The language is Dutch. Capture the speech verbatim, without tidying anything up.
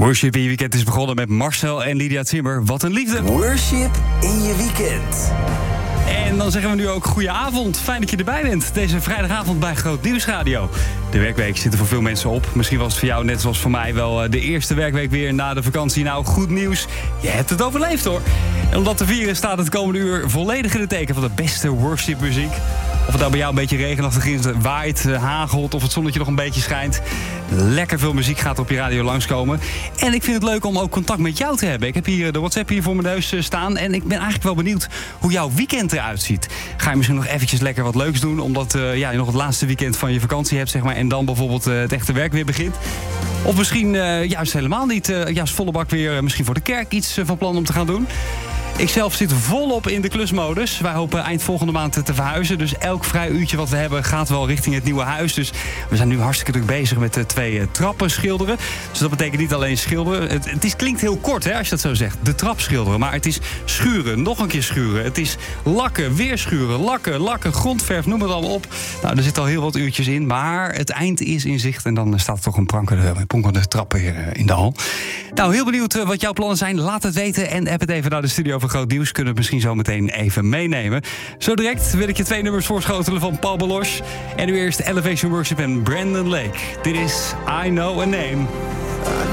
Worship in je weekend is begonnen met Marcel en Lydia Timmer. Wat een liefde. Worship in je weekend. En dan zeggen we nu ook goedenavond. Fijn dat je erbij bent. Deze vrijdagavond bij Groot Nieuwsradio. De werkweek zit er voor veel mensen op. Misschien was het voor jou net zoals voor mij wel de eerste werkweek weer na de vakantie. Nou, goed nieuws. Je hebt het overleefd hoor. En om dat te vieren staat het komende uur volledig in het teken van de beste worship muziek. Of het nou bij jou een beetje regenachtig is, waait, hagelt of het zonnetje nog een beetje schijnt. Lekker veel muziek gaat op je radio langskomen. En ik vind het leuk om ook contact met jou te hebben. Ik heb hier de WhatsApp hier voor mijn neus staan. En ik ben eigenlijk wel benieuwd hoe jouw weekend eruit ziet. Ga je misschien nog eventjes lekker wat leuks doen, omdat uh, ja, je nog het laatste weekend van je vakantie hebt, zeg maar, en dan bijvoorbeeld uh, het echte werk weer begint. Of misschien uh, juist helemaal niet. Uh, juist volle bak weer uh, misschien voor de kerk iets uh, van plan om te gaan doen. Ik zelf zit volop in de klusmodus. Wij hopen eind volgende maand te verhuizen. Dus elk vrij uurtje wat we hebben gaat wel richting het nieuwe huis. Dus we zijn nu hartstikke druk bezig met de twee trappen schilderen. Dus dat betekent niet alleen schilderen. Het, het is, klinkt heel kort hè, als je dat zo zegt. De trap schilderen. Maar het is schuren, nog een keer schuren. Het is lakken, weer schuren, lakken, lakken, grondverf, noem het allemaal op. Nou, er zitten al heel wat uurtjes in. Maar het eind is in zicht. En dan staat er toch een prankende, prankende trap hier in de hal. Nou, heel benieuwd wat jouw plannen zijn. Laat het weten en app het even naar de studio van Groot Nieuws. Kunnen we misschien zo meteen even meenemen. Zo direct wil ik je twee nummers voorschotelen van Paul Baloche. En nu eerst Elevation Worship en Brandon Lake. Dit is I Know a Name.